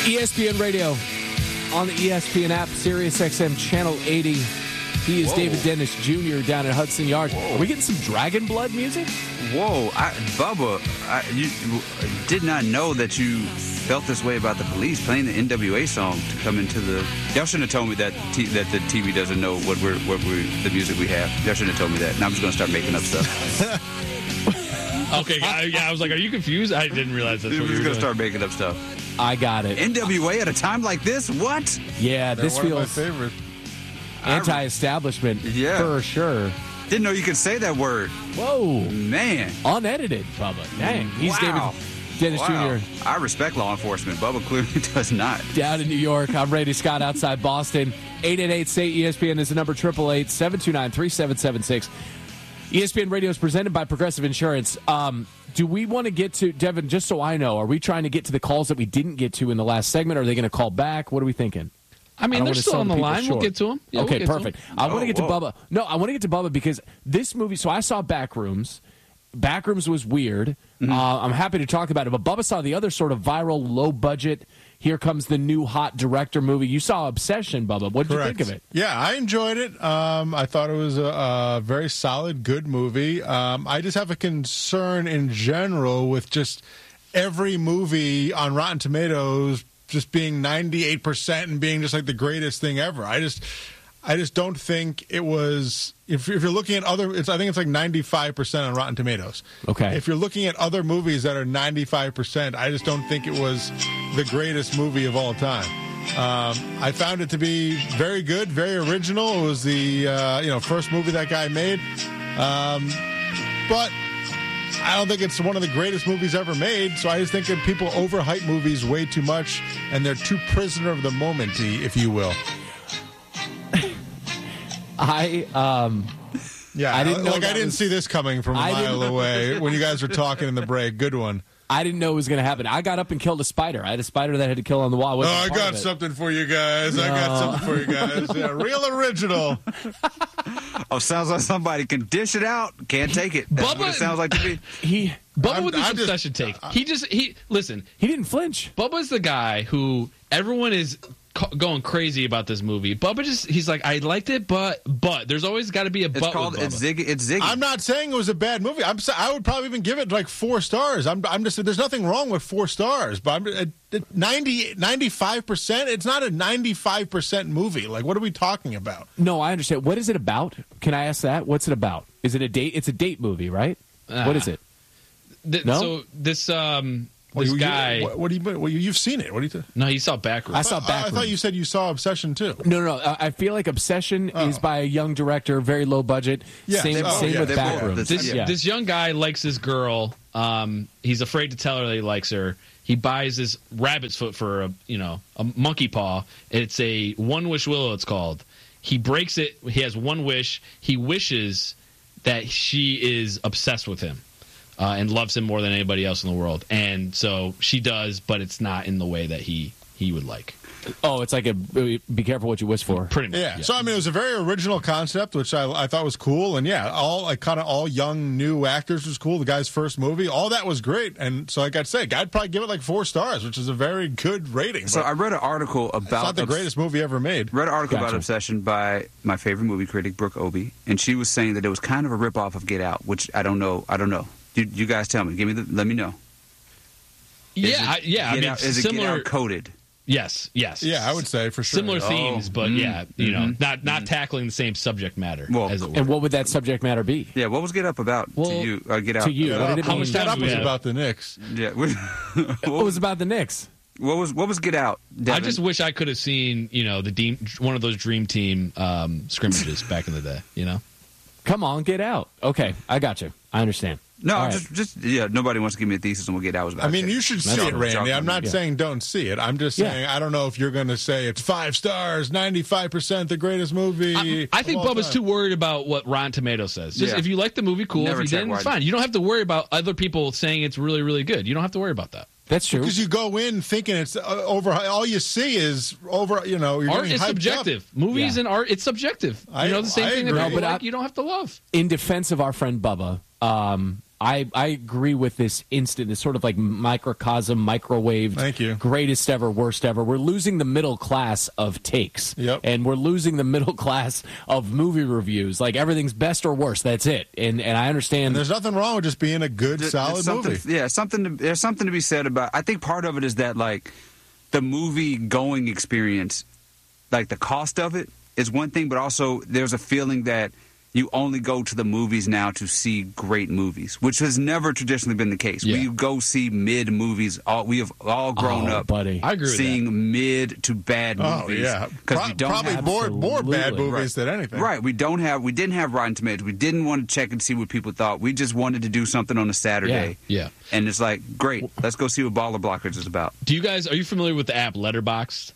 ESPN Radio on the ESPN app, Sirius XM Channel 80. He is David Dennis Jr. down at Hudson Yards. Are we getting some Dragon Blood music? Whoa, Bubba, you did not know that you felt this way about the Police playing the NWA song to come into the. Y'all shouldn't have told me that that the TV doesn't know what the music we have. Y'all shouldn't have told me that. Now I'm just gonna start making up stuff. Okay, I was like, are you confused? I didn't realize that's what you were going to doing. start making up stuff. I got it. NWA at a time like this? What? Yeah, this one feels of my favorites. anti-establishment for sure. Didn't know you could say that word. Whoa. Man. Unedited, Bubba. Dang. He's David Dennis Jr. I respect law enforcement. Bubba clearly does not. Down in New York, I'm Randy Scott outside Boston. 888-SAY-ESPN is the number, 888-729-3776. ESPN Radio is presented by Progressive Insurance. Do we want to get to, Devin, just so I know, are we trying to get to the calls that we didn't get to in the last segment? Are they going to call back? What are we thinking? I mean, they're still on the line. We'll get to them. Yeah, okay, perfect. I want to get to Bubba. No, I want to get to Bubba because this movie, so I saw Backrooms. Backrooms was weird. Mm-hmm. I'm happy to talk about it, but Bubba saw the other sort of viral, low-budget, here comes the new hot director movie. You saw Obsession, Bubba. What did you think of it? Yeah, I enjoyed it. I thought it was a very solid, good movie. I just have a concern in general with just every movie on Rotten Tomatoes just being 98% and being just like the greatest thing ever. I just don't think it was. If you're looking at other, I think it's like 95% on Rotten Tomatoes. Okay. If you're looking at other movies that are 95%, I just don't think it was the greatest movie of all time. I found it to be very good, very original. It was the first movie that guy made, but I don't think it's one of the greatest movies ever made. So I just think that people overhype movies way too much, and they're too prisoner of the moment, if you will. I didn't see this coming from a mile away when you guys were talking in the break. Good one. I didn't know it was going to happen. I got up and killed a spider. I had a spider that I had to kill on the wall. I got something for you guys. Yeah, real original. Sounds like somebody can dish it out. Can't take it. That's what it sounds like to me. Bubba with this obsession take. Listen. He didn't flinch. Bubba's the guy who everyone is going crazy about this movie. Bubba he's like, I liked it, but there's always got to be a but. It's Ziggy. I'm not saying it was a bad movie. I would probably even give it like 4 stars. I'm just, there's nothing wrong with 4 stars, but 95%. It's not a 95% movie. Like, what are we talking about? No, I understand. What is it about? Can I ask that? What's it about? Is it a date? It's a date movie, right? What is it? No. So this guy. What do you? Well, you've seen it. What do you think? No, he saw Backrooms. I saw Backrooms. I thought you said you saw Obsession too. No. I feel like Obsession is by a young director, very low budget. Yeah. Same with Backrooms. This young guy likes this girl. He's afraid to tell her that he likes her. He buys this rabbit's foot for a monkey paw. It's a one wish willow. It's called. He breaks it. He has one wish. He wishes that she is obsessed with him. And loves him more than anybody else in the world. And so she does, but it's not in the way that he would like. Oh, it's like be careful what you wish for. Pretty much. Yeah. So, I mean, it was a very original concept, which I thought was cool. And, all young, new actors was cool. The guy's first movie, all that was great. And so, like I'd say, I'd probably give it like 4 stars, which is a very good rating. So I read an article about... It's not the greatest movie ever made. Read an article about Obsession by my favorite movie critic, Brooke Obie. And she was saying that it was kind of a ripoff of Get Out, which I don't know. You guys tell me. Let me know. Yeah. Is it similar, Get Out coded? Yes. Yeah, I would say for sure. Similar themes, but not tackling the same subject matter, as it were. And what would that subject matter be? Yeah, what was Get Up about to you? Get Out. To you. What did it How mean? much Get time Up was about the Knicks. Yeah. What was about the Knicks? What was Get Out, Devin? I just wish I could have seen, one of those Dream Team scrimmages back in the day, Come on, Get Out. Okay, I got you. I understand. No, nobody wants to give me a thesis on what Get Out was about. I mean, you should see it, Randy. I'm not saying don't see it. I'm just saying I don't know if you're going to say it's 5 stars, 95%, the greatest movie. I think Bubba's too worried about what Rotten Tomatoes says. If you like the movie, cool. If you didn't, it's fine. You don't have to worry about other people saying it's really, really good. You don't have to worry about that. That's true. Because you go in thinking it's over. All you see is over. You're art is subjective. Up. Movies and art, it's subjective. The same thing that you don't have to love. In defense of our friend Bubba, I agree with this sort of like microcosm, microwaved. Thank you. Greatest ever, worst ever. We're losing the middle class of takes. Yep. And we're losing the middle class of movie reviews. Like everything's best or worst. That's it. And I understand. And there's nothing wrong with just being a good, solid movie. Yeah, there's something to be said about. I think part of it is that like the movie going experience, like the cost of it is one thing, but also there's a feeling that you only go to the movies now to see great movies, which has never traditionally been the case. Yeah. We go see mid movies. We have all grown up, buddy. I agree with seeing mid to bad movies. Oh yeah, because we don't probably have more bad Absolutely. movies than anything. right. We didn't have Rotten Tomatoes. We didn't want to check and see what people thought. We just wanted to do something on a Saturday. Yeah. And it's like, great, let's go see what Baller Blockers is about. Are you familiar with the app Letterboxd?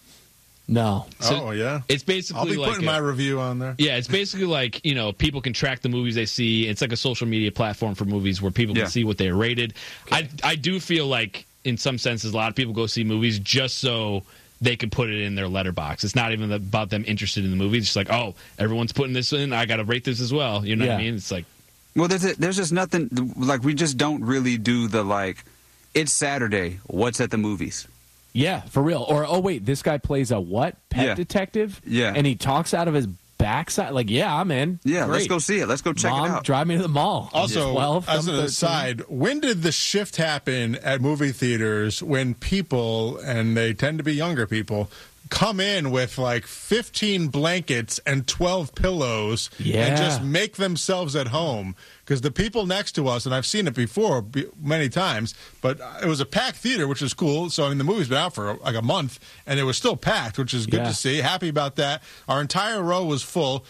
No. So Oh yeah, It's basically I'll be like putting my review on there. yeah, it's basically like, people can track the movies they see. It's like a social media platform for movies where people Yeah. can see what they're rated. I do feel like, in some senses, a lot of people go see movies just so they can put it in their letterbox. It's not even about them interested in the movie. It's just like, oh, everyone's putting this in. I got to rate this as well. You know what I Yeah. mean? It's like, Well, there's just nothing, like, we just don't really do the, like, it's Saturday, what's at the movies? Yeah, for real. Or, oh, wait, this guy plays a what? Pet Yeah. detective? Yeah. And he talks out of his backside? Like, yeah, I'm in. Yeah, let's Great. go see it. Let's go check Mom, it out. drive me to the mall. Also, 12, as an 13. aside, when did the shift happen at movie theaters when people, and they tend to be younger people, come in with like 15 blankets and 12 pillows Yeah. and just make themselves at home? Because the people next to us, and I've seen it before many times, but it was a packed theater, which was cool. So, I mean, the movie's been out for like a month, and it was still packed, which is good Yeah. to see. Happy about that. Our entire row was full.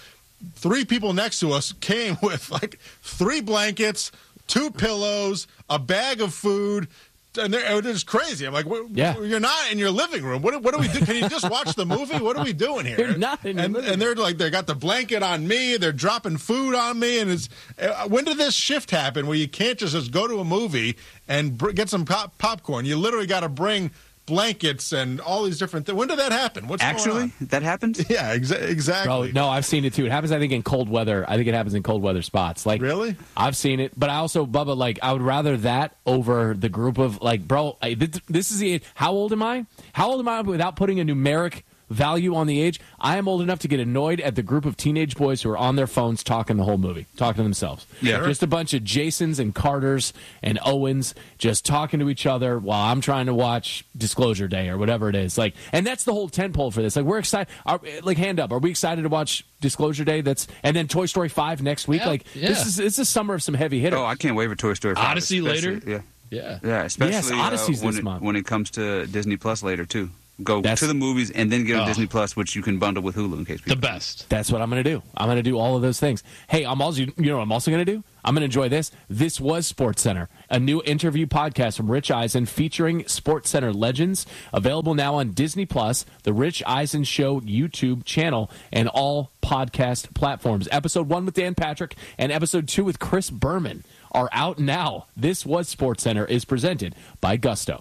3 people next to us came with like 3 blankets, 2 pillows, a bag of food, and it was crazy. I'm like, Yeah. you're not in your living room. What do we do? Can you just watch the movie? What are we doing here? You're not in your and, living and they're like, they got the blanket on me. They're dropping food on me. And it's when did this shift happen where you can't just go to a movie and get some popcorn? You literally got to bring blankets and all these different things. When did that happen? What's going Actually, on? that happened? Yeah, exactly. Bro, no, I've seen it too. It happens, I think, in cold weather. I think it happens in cold weather spots. Like, Really? I've seen it, but I also, Bubba, like, I would rather that over the group of, like, bro, this is the, how old am I? How old am I without putting a numeric value on the age? I am old enough to get annoyed at the group of teenage boys who are on their phones talking the whole movie, talking to themselves. Yeah. Just a bunch of Jasons and Carters and Owens just talking to each other while I'm trying to watch Disclosure Day or whatever it is. Like, and that's the whole tentpole for this. Like, we're excited. Like, hand up. Are we excited to watch Disclosure Day? And then Toy Story 5 next week. Yeah, Like, yeah. this is a summer of some heavy hitters. Oh, I can't wait for Toy Story 5. Odyssey especially- later? Yeah. yeah. Yeah, especially Yes, Odyssey's when this month. when it comes to Disney Plus later, too. Go That's- to the movies and then get on Oh. Disney Plus, which you can bundle with Hulu in case people. The best. That's what I'm going to do. I'm going to do all of those things. Hey, I'm also, you know what I'm also going to do? I'm going to enjoy this. This was Sports Center, a new interview podcast from Rich Eisen featuring Sports Center legends, available now on Disney Plus, the Rich Eisen Show YouTube channel, and all podcast platforms. Episode 1 with Dan Patrick and Episode 2 with Chris Berman are out now. This was Sports Center is presented by Gusto.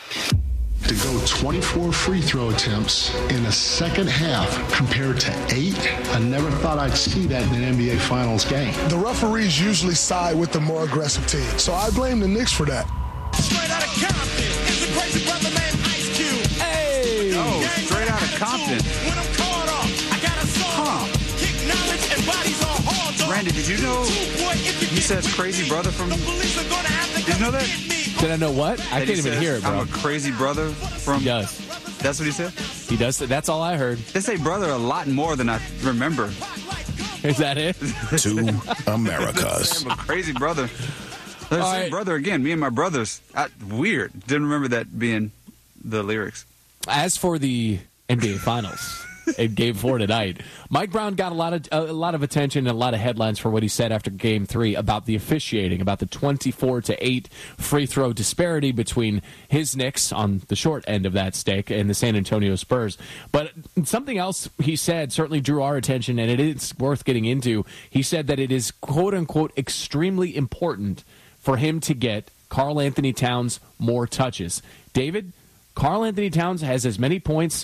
To go 24 free throw attempts in the second half compared to 8, I never thought I'd see that in an NBA Finals game. The referees usually side with the more aggressive team, so I blame the Knicks for that. Straight out of Compton is the crazy brother named Ice Cube. Hey! Oh, straight out of Compton. When I'm caught off, I got a song. Kick knowledge and bodies are hard to Randy, did you know he says crazy brother from... the police are gonna have to Did you know that? get me. Did I know what? I that can't he even says, hear it, bro. I'm a crazy brother from... He does. That's what he said? He does. That's all I heard. They say brother a lot more than I remember. Is that it? Two Americas. I'm a crazy brother. Let's All say right. brother again. Me and my brothers. Weird. Didn't remember that being the lyrics. As for the NBA Finals in Game 4 tonight, Mike Brown got a lot of attention and a lot of headlines for what he said after Game 3 about the officiating, about the 24-8 free throw disparity between his Knicks on the short end of that stick and the San Antonio Spurs. But something else he said certainly drew our attention, and it is worth getting into. He said that it is, quote-unquote, extremely important for him to get Karl Anthony Towns more touches. David, Karl Anthony Towns has as many points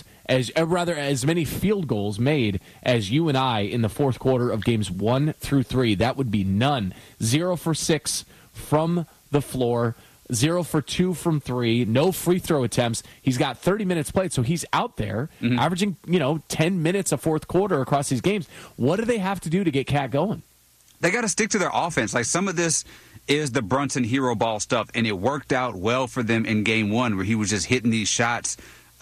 as many field goals made as you and I in the fourth quarter of games 1 through 3. That would be none. 0 for 6 from the floor, 0 for 2 from 3, no free throw attempts. He's got 30 minutes played, so he's out there averaging, 10 minutes a fourth quarter across these games. What do they have to do to get Cat going? They got to stick to their offense. Like, some of this is the Brunson hero ball stuff, and it worked out well for them in game 1 where he was just hitting these shots.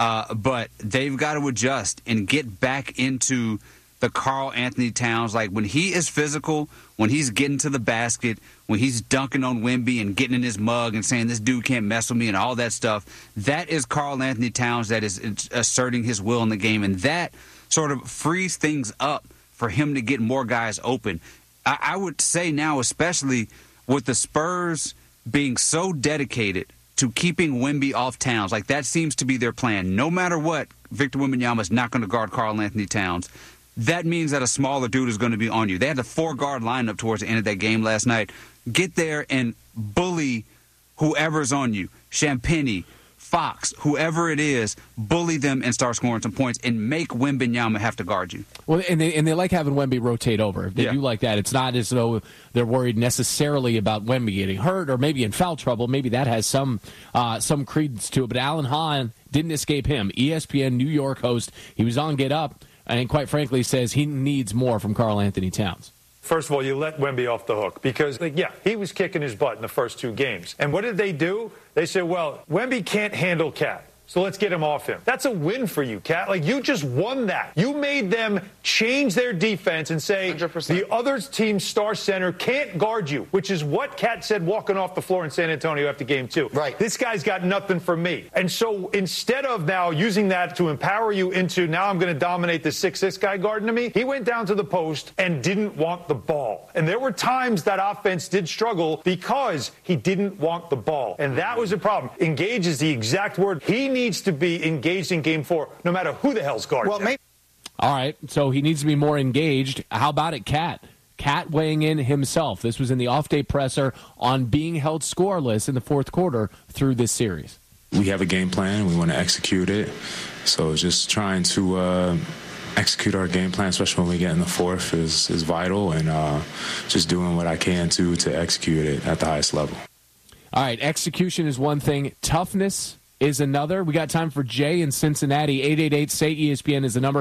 But they've got to adjust and get back into the Karl Anthony Towns. Like, when he is physical, when he's getting to the basket, when he's dunking on Wemby and getting in his mug and saying this dude can't mess with me and all that stuff, that is Karl Anthony Towns that is asserting his will in the game. And that sort of frees things up for him to get more guys open. I would say now, especially with the Spurs being so dedicated to keeping Wemby off Towns, like, that seems to be their plan. No matter what, Victor Wembanyama is not going to guard Karl Anthony Towns. That means that a smaller dude is going to be on you. They had a 4-guard lineup towards the end of that game last night. Get there and bully whoever's on you. Champagnie, Fox, whoever it is, bully them and start scoring some points and make Wembanyama have to guard you. Well, and they like having Wemby rotate over. If they do like that, it's not as though they're worried necessarily about Wemby getting hurt or maybe in foul trouble. Maybe that has some credence to it. But Alan Hahn didn't escape him. ESPN New York host. He was on Get Up. And quite frankly, says he needs more from Karl Anthony Towns. First of all, you let Wemby off the hook because, he was kicking his butt in the first 2 games. And what did they do? They said, well, Wemby can't handle Cat, so let's get him off him. That's a win for you, Cat. Like, you just won that. You made them change their defense and say 100%. The other team's star center can't guard you, which is what Cat said walking off the floor in San Antonio after game 2. Right. This guy's got nothing for me. And so instead of now using that to empower you into now I'm going to dominate the 6'6" guy guarding me, he went down to the post and didn't want the ball. And there were times that offense did struggle because he didn't want the ball. And that was a problem. Engage is the exact word. He needs to be engaged in game 4, no matter who the hell's guarding him. All right, so he needs to be more engaged. How about it, Cat? Cat weighing in himself. This was in the off-day presser on being held scoreless in the fourth quarter through this series. We have a game plan. We want to execute it. So just trying to execute our game plan, especially when we get in the fourth, is vital, and just doing what I can to execute it at the highest level. All right, execution is one thing. Toughness is another. We got time for Jay in Cincinnati. 888-SAY-ESPN is the number.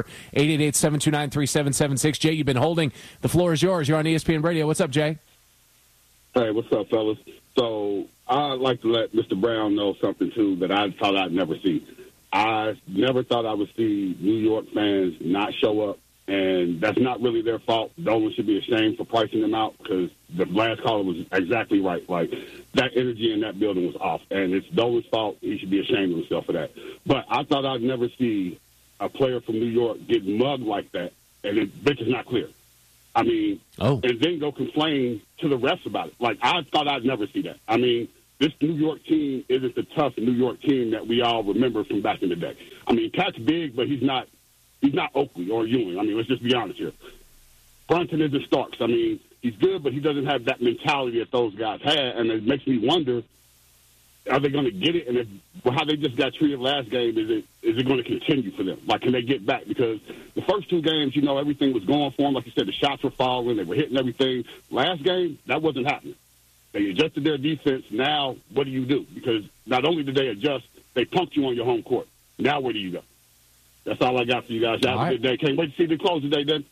888-729-3776. Jay, you've been holding. The floor is yours. You're on ESPN Radio. What's up, Jay? Hey, what's up, fellas? So I'd like to let Mr. Brown know something, too, that I thought I'd never see. I never thought I would see New York fans not show up, and that's not really their fault. Dolan should be ashamed for pricing them out because the last caller was exactly right. Like, that energy in that building was off, and it's Dolan's fault. He should be ashamed of himself for that. But I thought I'd never see a player from New York get mugged like that, and the bitch is not clear. I mean, and then go complain to the refs about it. Like, I thought I'd never see that. I mean, this New York team isn't the tough New York team that we all remember from back in the day. I mean, Cat's big, but he's not Oakley or Ewing. I mean, let's just be honest here. Brunson isn't Starks. I mean, he's good, but he doesn't have that mentality that those guys had, and it makes me wonder, are they going to get it? And how they just got treated last game, is it going to continue for them? Like, can they get back? Because the first 2 games, everything was going for them. Like you said, the shots were falling. They were hitting everything. Last game, that wasn't happening. They adjusted their defense. Now, what do you do? Because not only did they adjust, they punked you on your home court. Now, where do you go? That's all I got for you guys. Have a good day. Can't wait to see the close today, then.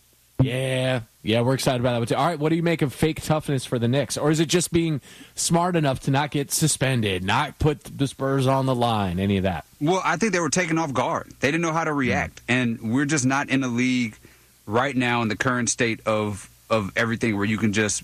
Yeah, we're excited about that. All right, what do you make of fake toughness for the Knicks? Or is it just being smart enough to not get suspended, not put the Spurs on the line, any of that? Well, I think they were taken off guard. They didn't know how to react. And we're just not in a league right now in the current state of everything where you can just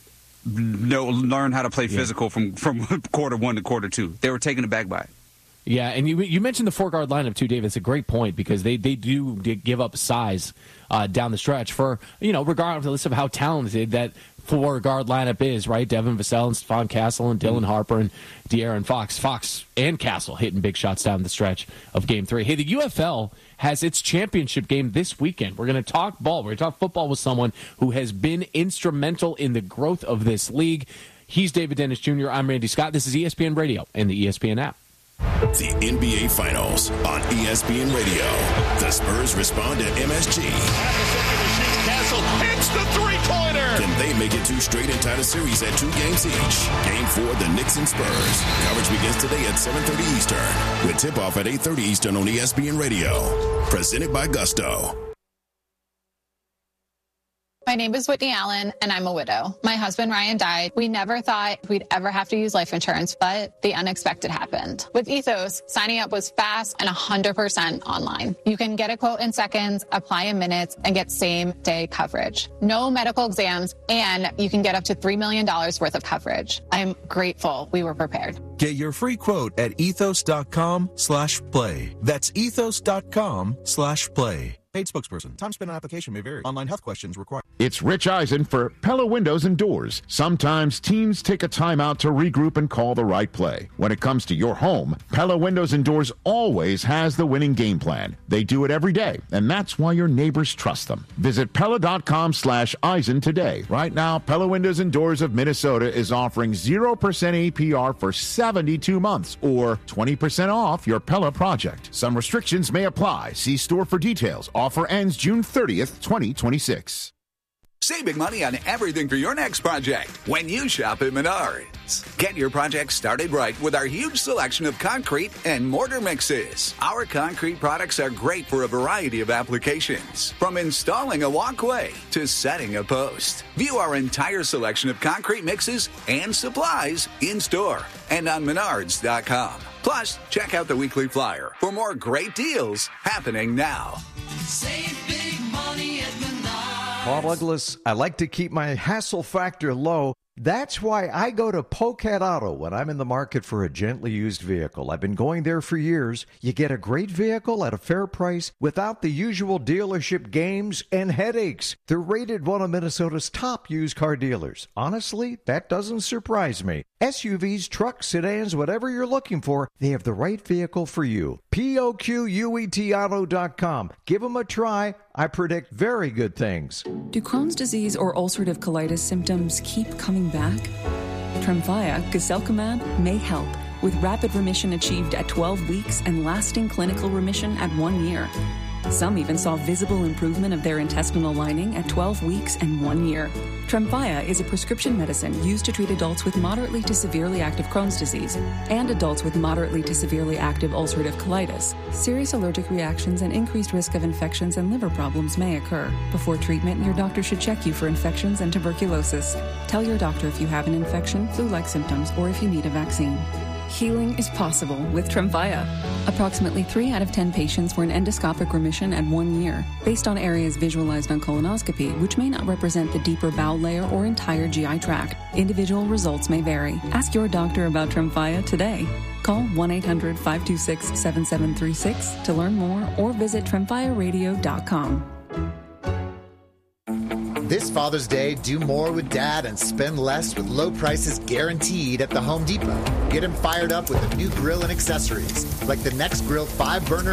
learn how to play physical from quarter 1 to quarter 2. They were taken aback by it. Yeah, and you mentioned the 4-guard lineup, too, Dave. It's a great point because they do give up size down the stretch for, regardless of how talented that 4-guard lineup is, right? Devin Vassell and Stephon Castle and Dylan Harper and De'Aaron Fox. Fox and Castle hitting big shots down the stretch of Game 3. Hey, the UFL has its championship game this weekend. We're going to talk ball. We're going to talk football with someone who has been instrumental in the growth of this league. He's David Dennis Jr. I'm Randy Scott. This is ESPN Radio and the ESPN app. The NBA Finals on ESPN Radio. The Spurs respond to MSG. Castle hits the three-pointer. Can they make it 2 straight and tie the series at 2 games each? Game 4, the Knicks and Spurs. Coverage begins today at 7:30 Eastern. With tip-off at 8:30 Eastern on ESPN Radio. Presented by Gusto. My name is Whitney Allen, and I'm a widow. My husband, Ryan, died. We never thought we'd ever have to use life insurance, but the unexpected happened. With Ethos, signing up was fast and 100% online. You can get a quote in seconds, apply in minutes, and get same-day coverage. No medical exams, and you can get up to $3 million worth of coverage. I'm grateful we were prepared. Get your free quote at ethos.com/play. That's ethos.com/play. Paid spokesperson. Time spent on application may vary. Online health questions required. It's Rich Eisen for Pella Windows and Doors. Sometimes teams take a timeout to regroup and call the right play. When it comes to your home, Pella Windows and Doors always has the winning game plan. They do it every day, and that's why your neighbors trust them. Visit Pella.com/Eisen today. Right now, Pella Windows and Doors of Minnesota is offering 0% APR for 72 months or 20% off your Pella project. Some restrictions may apply. See store for details. Offer ends June 30th, 2026. Save big money on everything for your next project when you shop at Menards. Get your project started right with our huge selection of concrete and mortar mixes. Our concrete products are great for a variety of applications, from installing a walkway to setting a post. View our entire selection of concrete mixes and supplies in store and on Menards.com. Plus, check out the weekly flyer for more great deals happening now. Save big money at Menards. Paul Douglas, I like to keep my hassle factor low. That's why I go to Pocat Auto when I'm in the market for a gently used vehicle. I've been going there for years. You get a great vehicle at a fair price without the usual dealership games and headaches. They're rated one of Minnesota's top used car dealers. Honestly, that doesn't surprise me. SUVs, trucks, sedans, whatever you're looking for, they have the right vehicle for you. POQUETauto.com. Give them a try. I predict very good things. Do Crohn's disease or ulcerative colitis symptoms keep coming back? Tremfya, guselkumab, may help, with rapid remission achieved at 12 weeks and lasting clinical remission at 1 year. Some even saw visible improvement of their intestinal lining at 12 weeks and 1 year. Tremfya is a prescription medicine used to treat adults with moderately to severely active Crohn's disease and adults with moderately to severely active ulcerative colitis. Serious allergic reactions and increased risk of infections and liver problems may occur. Before treatment, your doctor should check you for infections and tuberculosis. Tell your doctor if you have an infection, flu-like symptoms, or if you need a vaccine. Healing is possible with Tremfya. Approximately 3 out of 10 patients were in endoscopic remission at 1 year, based on areas visualized on colonoscopy, which may not represent the deeper bowel layer or entire GI tract. Individual results may vary. Ask your doctor about Tremfya today. Call 1-800-526-7736 to learn more or visit tremfyaradio.com. This Father's Day, do more with Dad and spend less with low prices guaranteed at the Home Depot. Get him fired up with a new grill and accessories, like the Next Grill 5-burner